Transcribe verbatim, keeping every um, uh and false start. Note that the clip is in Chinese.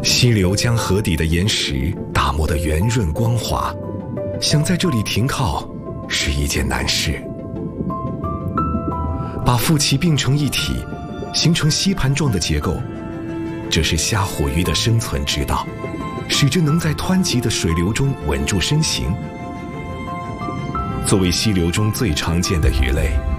溪流将河底的岩石打磨得圆润光滑，想在这里停靠是一件难事。把腹鳍并成一体，形成吸盘状的结构，这是虾虎鱼的生存之道，使之能在湍急的水流中稳住身形。作为溪流中最常见的鱼类，